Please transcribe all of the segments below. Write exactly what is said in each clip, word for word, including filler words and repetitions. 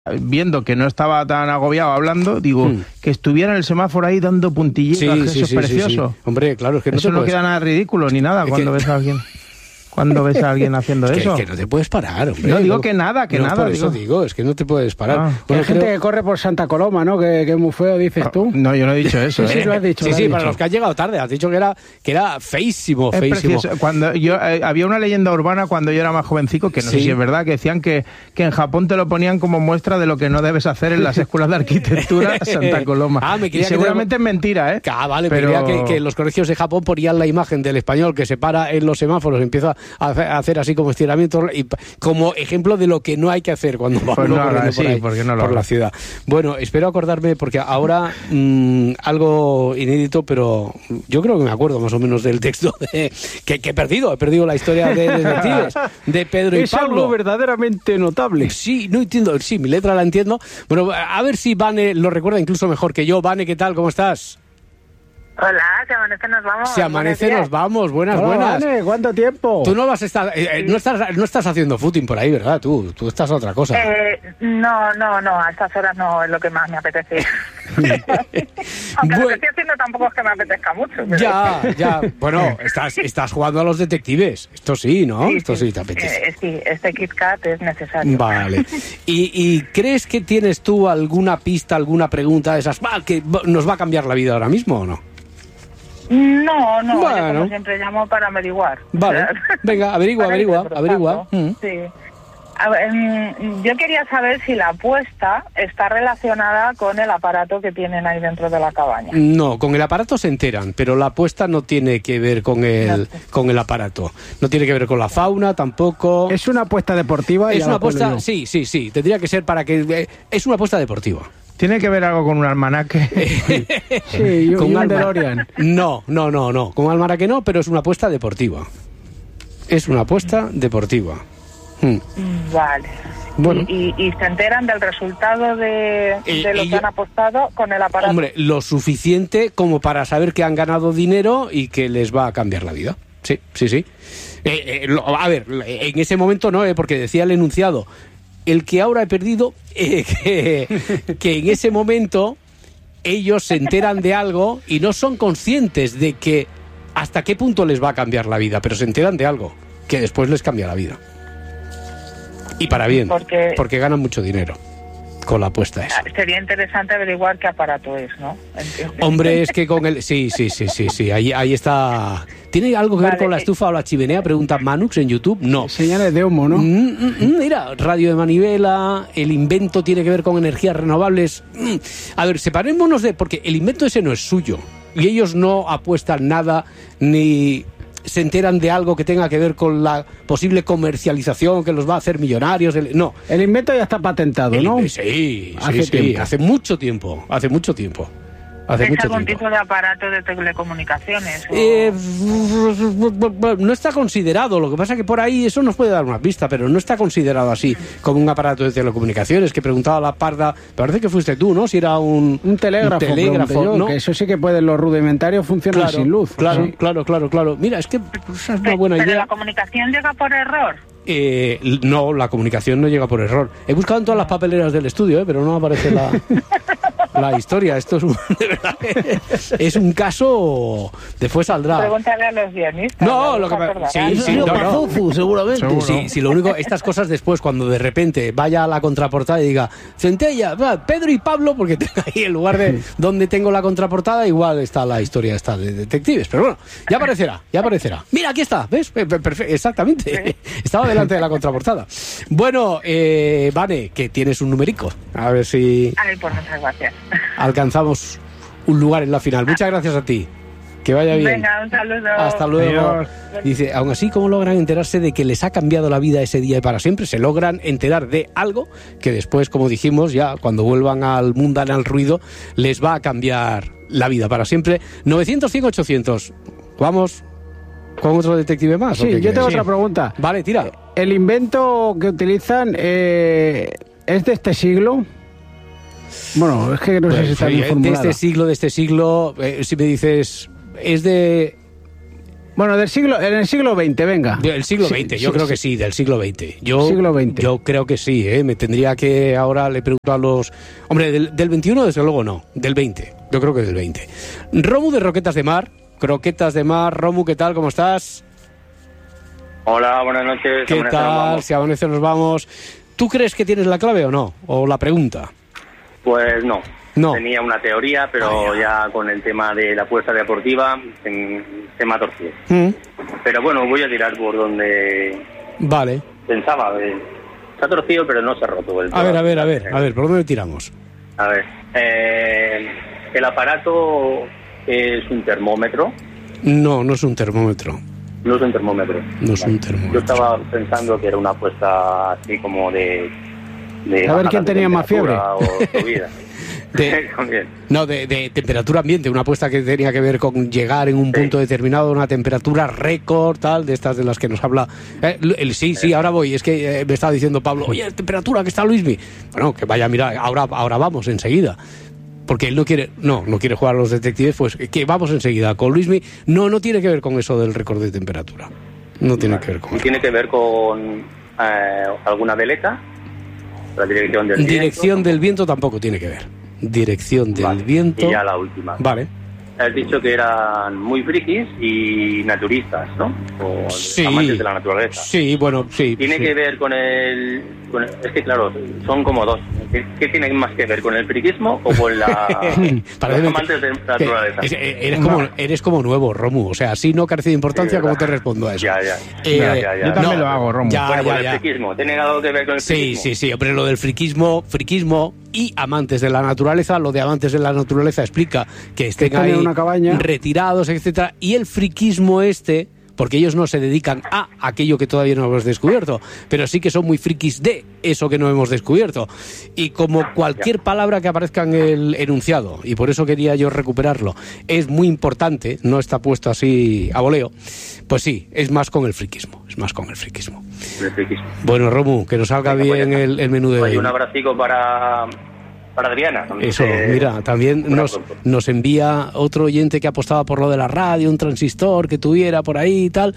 viendo que no estaba tan agobiado hablando, digo, mm. que estuviera en el semáforo ahí dando puntillitas, sí, que sí, eso sí, es precioso. Sí, sí. Hombre, claro, es que no eso te no puedes... queda nada ridículo ni nada es cuando que... ves a alguien. Cuando ves a alguien haciendo es que, eso. Es que no te puedes parar, hombre. No digo no, que nada, que no, nada. Por digo. eso digo, es que no te puedes parar. Ah, bueno, hay creo... gente que corre por Santa Coloma, ¿no? Que, que es muy feo, dices tú. No, yo no he dicho eso. Sí, ¿eh? sí, lo has dicho. Sí, lo sí, has para dicho. los que han llegado tarde. Has dicho que era, que era feísimo, es feísimo. Precioso. Cuando yo, eh, había una leyenda urbana cuando yo era más jovencico, que no sí. sé si es verdad, que decían que, que en Japón te lo ponían como muestra de lo que no debes hacer en las escuelas de arquitectura Santa Coloma. Ah, me y quería seguramente que te... es mentira, ¿eh? Ah, vale, pero me creía que, que los colegios de Japón ponían la imagen del español que se para en los semáforos, empieza a hacer así como estiramientos, y como ejemplo de lo que no hay que hacer cuando va pues no, corriendo sí, por, ahí, porque no lo por la ciudad. Bueno, espero acordarme, porque ahora mmm, algo inédito, pero yo creo que me acuerdo más o menos del texto de, que, que he perdido, he perdido la historia de detectives de Pedro y es Pablo. Es algo verdaderamente notable. Sí, no entiendo, sí, mi letra la entiendo. Bueno, a ver si Vane lo recuerda incluso mejor que yo. Vane, ¿qué tal? ¿Cómo estás? Hola, se amanece, nos vamos. Se amanece, nos vamos. Buenas, Hola, buenas. Vane, ¿cuánto tiempo? Tú no vas a estar, eh, no estás, no estás haciendo footing por ahí, ¿verdad? Tú, tú estás a otra cosa. Eh, no, no, no, a estas horas no es lo que más me apetece. Aunque bueno, lo que estoy haciendo tampoco es que me apetezca mucho. Pero... Ya, ya. Bueno, estás, estás jugando a los detectives. Esto sí, ¿no? Sí, Esto sí, sí te apetece. Eh, sí, este Kit Kat es necesario. Vale. ¿Y, y crees que tienes tú alguna pista, alguna pregunta de esas que nos va a cambiar la vida ahora mismo o no? No, no, bueno. yo como siempre llamo para averiguar. Vale, venga, averigua, averigua, averigua. Mm. Sí. A ver, yo quería saber si la apuesta está relacionada con el aparato que tienen ahí dentro de la cabaña. No, con el aparato se enteran, pero la apuesta no tiene que ver con el, con el aparato. No tiene que ver con la fauna tampoco. Es una apuesta deportiva. Es una apuesta, sí, sí, sí. Tendría que ser para que... Es una apuesta deportiva. ¿Tiene que ver algo con un almanaque? Sí, yo, con un un DeLorean. No, no, no, no. Con un almanaque no, pero es una apuesta deportiva. Es una apuesta deportiva. Hmm. Vale. Bueno. ¿Y, y, y se enteran del resultado de, eh, de lo yo, que han apostado con el aparato? Hombre, lo suficiente como para saber que han ganado dinero y que les va a cambiar la vida. Sí, sí, sí. Eh, eh, lo, a ver, en ese momento no, eh, porque decía el enunciado... El que ahora he perdido, eh, que, que en ese momento ellos se enteran de algo y no son conscientes de que hasta qué punto les va a cambiar la vida, pero se enteran de algo que después les cambia la vida. Y para bien, porque, porque ganan mucho dinero con la apuesta esa. Sería interesante averiguar qué aparato es, ¿no? ¿Entiendes? Hombre, es que con el... Sí, sí, sí, sí, sí, ahí, ahí está... ¿Tiene algo que vale. ver con la estufa o la chimenea? Pregunta Manux en YouTube. No. Señales de humo, ¿no? Mm, mm, mira, radio de manivela, el invento tiene que ver con energías renovables. Mm. A ver, separémonos de... Porque el invento ese no es suyo. Y ellos no apuestan nada ni... se enteran de algo que tenga que ver con la posible comercialización que los va a hacer millonarios. El, no. El invento ya está patentado, el, ¿no? Sí, hace sí, sí, hace mucho tiempo, hace mucho tiempo. Hace ¿Es mucho algún tiempo. tipo de aparato de telecomunicaciones? O... Eh, no está considerado, lo que pasa que por ahí eso nos puede dar una pista, pero no está considerado así, como un aparato de telecomunicaciones, que preguntaba la parda, parece que fuiste tú, ¿no? Si era un, un telégrafo, un telégrafo yo, ¿no? Que eso sí que pueden, los rudimentarios funcionan claro, sin luz. Claro, sí. claro, claro, claro. Mira, es que pues, es una buena ¿Pero idea. la comunicación llega por error? Eh, no, la comunicación no llega por error. He buscado en todas las papeleras del estudio, ¿eh? Pero no aparece la, la historia. Esto es un, de verdad, es un caso. Después saldrá. Pregúntale a los guionistas. No, lo que me... sí, sí, no, no. seguramente. Seguro. Sí, sí, lo único, estas cosas después, cuando de repente vaya a la contraportada y diga Centella, Pedro y Pablo, porque tengo ahí en lugar de donde tengo la contraportada, igual está la historia esta de detectives. Pero bueno, ya aparecerá, ya aparecerá. Mira, aquí está, ¿ves? Perfecto, exactamente. Estaba delante de la contraportada. Bueno, eh, Vane, que tienes un numerico. A ver si Ay, pues muchas gracias. alcanzamos un lugar en la final. Muchas gracias a ti. Que vaya bien. Venga, un saludo. Hasta luego. Adiós. Dice, aún así, ¿cómo logran enterarse de que les ha cambiado la vida ese día y para siempre? Se logran enterar de algo que después, como dijimos, ya cuando vuelvan al mundan al ruido, les va a cambiar la vida para siempre. novecientos, cien, ochocientos. Vamos con otro detective más. Sí, yo quieres? tengo Sí. otra pregunta. Vale, tira. ¿El invento que utilizan eh, es de este siglo? Bueno, es que no sé Pues, si está oye, bien de formulado. este siglo, de este siglo, eh, si me dices, es de Bueno, del siglo, en el siglo veinte, venga. Del siglo Sí, veinte, yo sí, creo sí. que sí, del siglo veinte. Yo, Siglo veinte. Yo creo que sí, ¿eh? Me tendría que ahora le pregunto a los... Hombre, del, del veintiuno desde luego no, del veinte. Yo creo que del veinte. Romu de Roquetas de Mar. Croquetas de Mar. Romu, ¿qué tal? ¿Cómo estás? Hola, buenas noches. ¿Qué Amanece, nos tal? vamos. Si amanece nos vamos. ¿Tú crees que tienes la clave o no? ¿O la pregunta? Pues no. No. Tenía una teoría, pero Ah, ya con el tema de la apuesta deportiva se, se me ha torcido. ¿Mm? Pero bueno, voy a tirar por donde Vale. pensaba. eh, Se ha torcido, pero no se ha roto. El A ver, a ver, a ver, a ver, ¿por dónde tiramos? A ver. eh, el aparato es un termómetro. No, no es un termómetro. No es un termómetro. No es un Yo termómetro. estaba pensando que era una apuesta así como de... de A ver bajadas quién de tenía más temperatura o subida. De- También. No, de, de temperatura ambiente, una apuesta que tenía que ver con llegar en un Sí. punto determinado a una temperatura récord, tal, de estas de las que nos habla. Eh, el, sí, sí, ahora voy, es que eh, me estaba diciendo Pablo, oye, temperatura que está Luismi. Bueno, que vaya, mira, ahora, ahora vamos enseguida. Porque él no quiere, no, no quiere jugar a los detectives, pues que vamos enseguida con Luismi. No, no tiene que ver con eso del récord de temperatura. No tiene que ver con Y eso. tiene que ver con eh, alguna veleta, la dirección del Dirección viento. del viento tampoco tiene que ver. Dirección del Vale. viento. Y ya la última. Vale. Has dicho que eran muy frikis y naturistas, ¿no? O Sí. amantes de la naturaleza. Sí, bueno, sí. Tiene sí. que ver con el, con el- Es que, claro, son como dos. ¿Qué, qué tiene más que ver con el friquismo o con la, Parece los que- amantes de la que- naturaleza? es- eh, eres, como, eres como nuevo, Romu. O sea, así no carece de importancia, Sí, ¿cómo ¿verdad? te respondo a eso? Ya, ya. Eh, Ya, ya, ya. Yo también no, lo hago, Romu. Ya, Bueno, ya, con ya. el friquismo. ¿Tiene algo que ver con el Sí, friquismo? sí, sí, hombre, lo del friquismo, friquismo y amantes de la naturaleza, lo de amantes de la naturaleza explica que estén están ahí en una cabaña. retirados, etcétera, y el friquismo este, porque ellos no se dedican a aquello que todavía no hemos descubierto, pero sí que son muy frikis de eso que no hemos descubierto. Y como cualquier palabra que aparezca en el enunciado, y por eso quería yo recuperarlo, es muy importante, no está puesto así a voleo, pues sí, es más con el friquismo, es más con el friquismo. El friquismo. Bueno, Romu, que nos salga Venga, pues bien ya está. el, el menú de Oye, hoy. un abracico para, para Adriana. Eso, Eh, mira, también una nos, pronto. nos envía otro oyente que apostaba por lo de la radio, un transistor que tuviera por ahí y tal.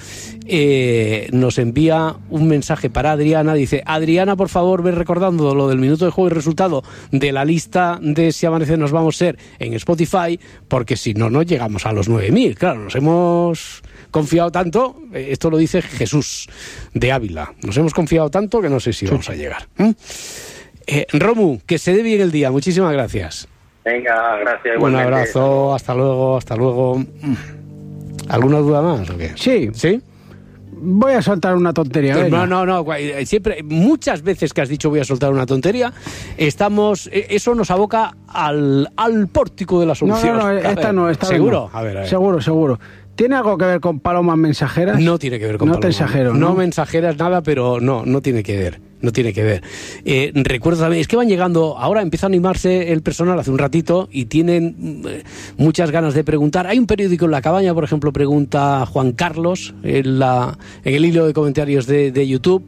Eh, nos envía un mensaje para Adriana. Dice, Adriana, por favor, ve recordando lo del minuto de juego y resultado de la lista de Si Amanece Nos Vamos a Ser en Spotify, porque si no, no llegamos a los nueve mil. Claro, nos hemos confiado tanto, eh, esto lo dice Jesús de Ávila, nos hemos confiado tanto que no sé si vamos a llegar. ¿Mm? Eh, Romu, que se dé bien el día, muchísimas gracias. Venga, gracias. Un igualmente. abrazo, hasta luego, hasta luego. ¿Alguna duda más o qué? Sí, ¿Sí? voy a soltar una tontería. Pues venga. no, no, no, eh, siempre, muchas veces que has dicho voy a soltar una tontería, estamos, eh, eso nos aboca al, al pórtico de la No, solución. no, no, A esta ver, no, esta vez ¿Seguro? no. A ver, a ver. Seguro, seguro. ¿Tiene algo que ver con palomas mensajeras? No tiene que ver con No te palomas. exagero, No ¿no? mensajeras nada, pero no, no tiene que ver. No tiene que ver. Eh, recuerdo también, es que van llegando, ahora empieza a animarse el personal hace un ratito y tienen eh, muchas ganas de preguntar. Hay un periódico en La Cabaña, por ejemplo, pregunta Juan Carlos en, la, en el hilo de comentarios de, de YouTube.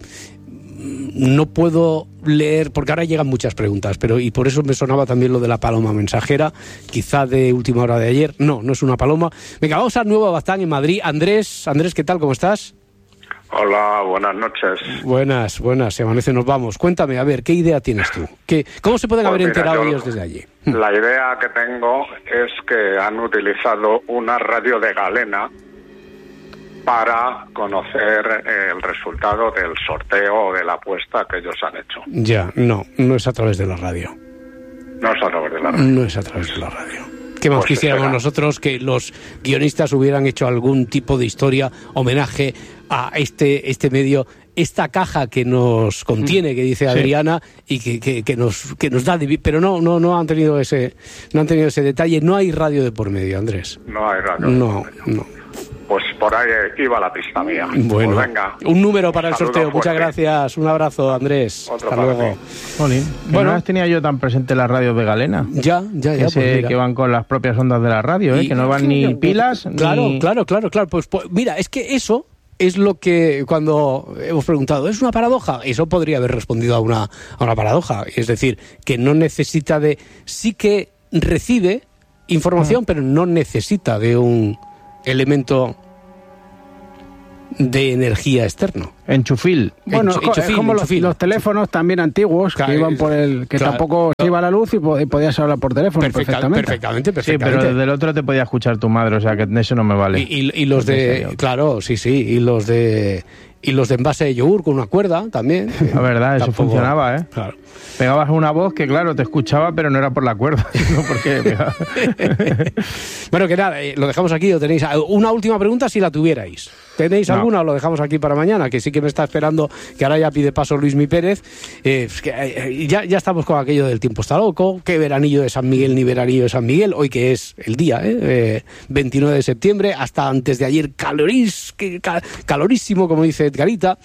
No puedo leer, porque ahora llegan muchas preguntas, pero y por eso me sonaba también lo de la paloma mensajera, quizá de última hora de ayer. No, no es una paloma. Venga, vamos a Nuevo Baztán, en Madrid. Andrés, Andrés, ¿qué tal? ¿Cómo estás? Hola, buenas noches. Buenas, buenas, se amanece, nos vamos. Cuéntame, a ver, ¿qué idea tienes tú? ¿Qué, ¿Cómo se pueden Pues haber mira, enterado yo- ellos desde allí? La idea que tengo es que han utilizado una radio de galena para conocer el resultado del sorteo o de la apuesta que ellos han hecho. Ya, no, no es a través de la radio. No es a través de la radio. No es a través de la radio. ¿Qué más Pues quisiéramos espera. nosotros que los guionistas hubieran hecho algún tipo de historia, homenaje a este, este medio, esta caja que nos contiene, que dice Adriana, y que, que, que nos que nos da divi- pero no, no, no han tenido ese, no han tenido ese detalle, no hay radio de por medio, Andrés. No hay radio. No, no. Pues por ahí iba la pista mía. Bueno, Pues venga. un número para el Saludo sorteo. Muchas fuerte. gracias. Un abrazo, Andrés. Otro Hasta para luego. ti. Jolín, que Bueno. no las tenía yo tan presente las radios de Galena. Ya, ya, ya. Ese pues mira. que van con las propias ondas de la radio, ¿eh? Y- Que no van ni pilas Claro, ni... claro, claro, claro. Pues, pues mira, es que eso es lo que cuando hemos preguntado, ¿es una paradoja? Eso podría haber respondido a una, a una paradoja. Es decir, que no necesita de... Sí que recibe información, pero no necesita de un elemento de energía externo. Enchufil. Bueno, Enchu- es co- es enchufil, como los, enchufil. los teléfonos también antiguos Claro, que iban por el que claro, tampoco se claro. iba la luz y, po- y podías hablar por teléfono Perfecta- perfectamente. perfectamente, Sí, perfectamente. pero desde el otro te podía escuchar tu madre, o sea que eso no me vale. Y, y- y los Ese de, sería otro. claro, sí, sí, y los de y los de envase de yogur con una cuerda también. La verdad, eso Tampoco- funcionaba, ¿eh? Claro. Pegabas una voz que, claro, te escuchaba, pero no era por la cuerda, sino porque pegaba. Bueno, que nada, eh, lo dejamos aquí o tenéis ah, una última pregunta si la tuvierais. ¿Tenéis No. alguna o lo dejamos aquí para mañana? Que sí que me está esperando, que ahora ya pide paso Luismi Pérez. Eh, es que, eh, ya, ya estamos con aquello del tiempo está loco, qué veranillo de San Miguel ni veranillo de San Miguel, hoy que es el día, ¿eh? Eh, veintinueve de septiembre, hasta antes de ayer calorís, que- ca- calorísimo, como dice Edgarita,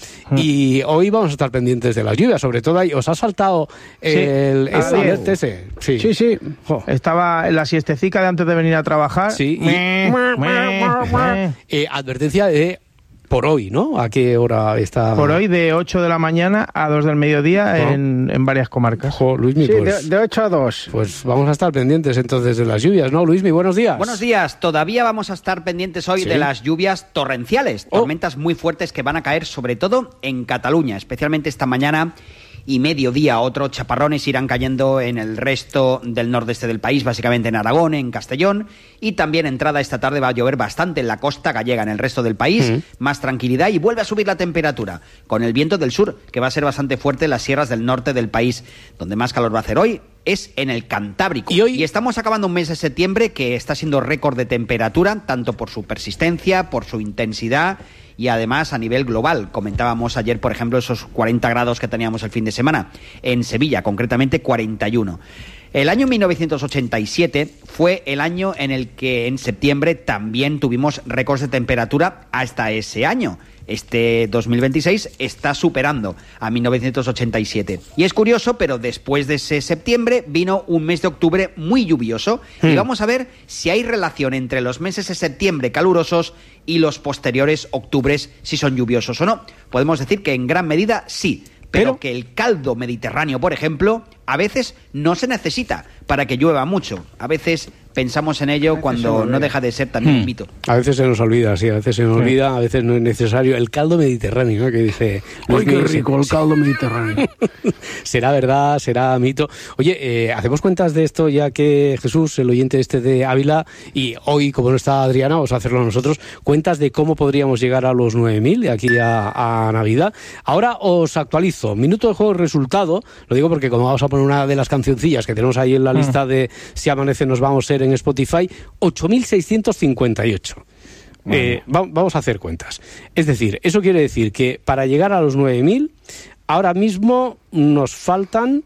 y hoy vamos a estar pendientes de las lluvias, sobre todo ahí. ¿Os ha saltado Sí. el, Ah, el bien. alert ese? Sí, Sí, sí. Jo. Estaba en la siestecica de antes de venir a trabajar. Sí, y- Meh, meh, meh. Eh, advertencia de por hoy, ¿no? ¿A qué hora está? Por hoy de ocho de la mañana a dos del mediodía Oh. en, en varias comarcas. Jo, Luismi, Sí, pues, de, de ocho a dos. pues vamos a estar pendientes entonces de las lluvias, ¿no, Luismi? Buenos días. Buenos días. Todavía vamos a estar pendientes hoy Sí. de las lluvias torrenciales, Oh. tormentas muy fuertes que van a caer sobre todo en Cataluña, especialmente esta mañana y mediodía. Otros chaparrones irán cayendo en el resto del nordeste del país, básicamente en Aragón, en Castellón, y también entrada esta tarde va a llover bastante en la costa gallega, en el resto del país, Mm. más tranquilidad y vuelve a subir la temperatura, con el viento del sur, que va a ser bastante fuerte en las sierras del norte del país. Donde más calor va a hacer hoy es en el Cantábrico. Y hoy- estamos acabando un mes de septiembre que está siendo récord de temperatura, tanto por su persistencia, por su intensidad y además a nivel global. Comentábamos ayer, por ejemplo, esos cuarenta grados que teníamos el fin de semana. En Sevilla, concretamente cuarenta y uno. El año mil novecientos ochenta y siete fue el año en el que en septiembre también tuvimos récords de temperatura hasta ese año. Este dos mil veintiséis está superando a mil novecientos ochenta y siete. Y es curioso, pero después de ese septiembre vino un mes de octubre muy lluvioso. Hmm. Y vamos a ver si hay relación entre los meses de septiembre calurosos y los posteriores octubres, si son lluviosos o no. Podemos decir que en gran medida sí. Pero, Pero- que el caldo mediterráneo, por ejemplo, a veces no se necesita para que llueva mucho. A veces pensamos en ello cuando no deja de ser también un mito. A veces se nos olvida, sí, a veces se nos Sí. olvida, a veces no es necesario. El caldo mediterráneo, ¿no? Que dice... Uy, qué Luismi, rico el caldo mediterráneo. ¿Será verdad? ¿Será mito? Oye, eh, hacemos cuentas de esto ya que Jesús, el oyente este de Ávila, y hoy, como no está Adriana, vamos a hacerlo nosotros, cuentas de cómo podríamos llegar a los nueve mil de aquí a, a Navidad. Ahora os actualizo. Minuto de juego resultado, lo digo porque como vamos a poner una de las cancioncillas que tenemos ahí en la lista de Si Amanece Nos Vamos a ser en Spotify, ocho mil seiscientos cincuenta y ocho. Eh, va- vamos a hacer cuentas. Es decir, eso quiere decir que para llegar a los nueve mil, ahora mismo nos faltan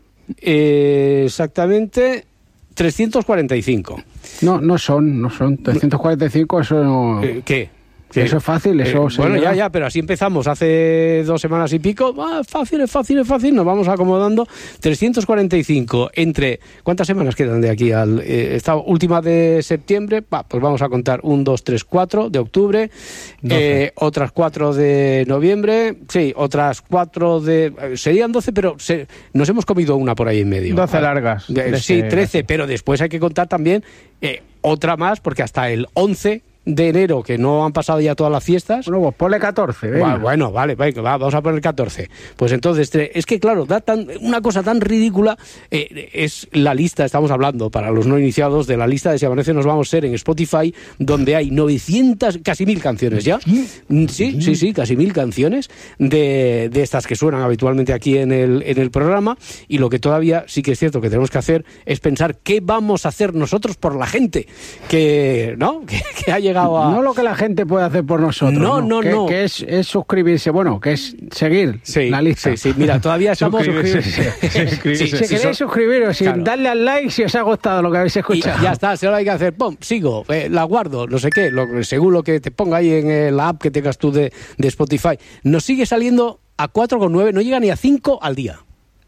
eh, exactamente trescientos cuarenta y cinco. No, no son, no son. trescientos cuarenta y cinco, eso no... Eh, ¿Qué? Eso es fácil, eso Eh, se bueno, llega. ya, ya, pero así empezamos hace dos semanas y pico. Ah, fácil, es fácil, es fácil. Nos vamos acomodando. trescientos cuarenta y cinco entre... ¿Cuántas semanas quedan de aquí al... Eh, esta última de septiembre? Va, pues vamos a contar un, dos, tres, cuatro de octubre. Eh, otras cuatro de noviembre. Sí, otras cuatro de... eh, serían doce, pero se- nos hemos comido una por ahí en medio. doce largas. De- De sí, ese- trece, pero después hay que contar también eh, otra más, porque hasta el once de enero, que no han pasado ya todas las fiestas. Bueno, pues ponle catorce, venga. Va, bueno, vale, venga, va, vamos a poner catorce. Pues entonces, tre- es que claro, da tan, una cosa tan ridícula, eh, es la lista, estamos hablando, para los no iniciados, de la lista de Si Amanece Nos Vamos a ser en Spotify, donde hay novecientas, casi mil canciones ya. Mm, Sí, sí, sí, casi mil canciones de, de estas que suenan habitualmente aquí en el, en el programa, y lo que todavía sí que es cierto que tenemos que hacer es pensar qué vamos a hacer nosotros por la gente que, ¿no? que, que ha llegado a... No lo que la gente puede hacer por nosotros. No, no, que, no. Que es, es suscribirse, bueno, que es seguir Sí, la lista. sí, sí, mira, todavía estamos... Suscribirse. Suscribirse. Sí, Si sí, queréis son- suscribiros sin Claro. darle al like si os ha gustado lo que habéis Y escuchado. ya está, solo hay que hacer, pum, sigo, eh, la guardo, no sé qué, lo, según lo que te ponga ahí en eh, la app que tengas tú de, de Spotify. Nos sigue saliendo a cuatro coma nueve, no llega ni a cinco al día.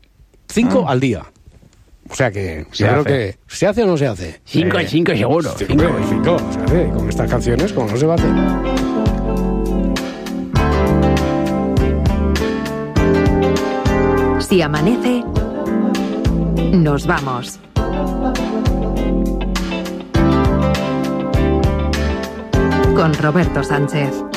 cinco Ah. al día. O sea que, Se yo creo hace. que, ¿se hace o no se hace? Cinco y cinco seguro. Sí, hombre, cinco, se hace. Con estas canciones, como no se va a hacer? Si amanece, nos vamos. Con Roberto Sánchez.